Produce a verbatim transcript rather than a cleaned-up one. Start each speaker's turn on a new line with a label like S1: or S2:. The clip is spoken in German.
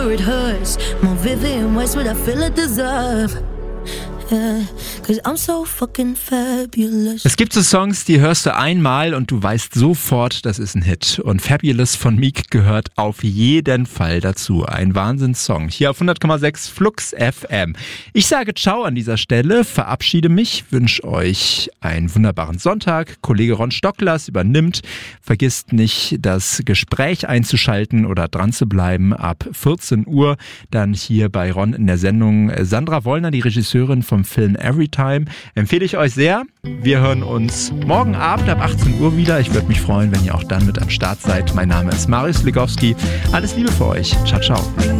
S1: It hurts more vivid in ways what I feel I deserve. Yeah, 'cause I'm so fucking fabulous.
S2: Es gibt so Songs, die hörst du einmal und du weißt sofort, das ist ein Hit. Und Fabulous von Meek gehört auf jeden Fall dazu. Ein Wahnsinnssong. Hier auf hundert Komma sechs Flux F M. Ich sage Ciao an dieser Stelle, verabschiede mich, wünsche euch einen wunderbaren Sonntag. Kollege Ron Stocklas übernimmt. Vergisst nicht, das Gespräch einzuschalten oder dran zu bleiben ab vierzehn Uhr. Dann hier bei Ron in der Sendung. Sandra Wollner, die Regisseurin vom Film Everytime, empfehle ich euch sehr. Wir hören uns morgen Abend ab achtzehn Uhr wieder. Ich würde mich freuen, wenn ihr auch dann mit am Start seid. Mein Name ist Marius Legowski. Alles Liebe für euch. Ciao, ciao.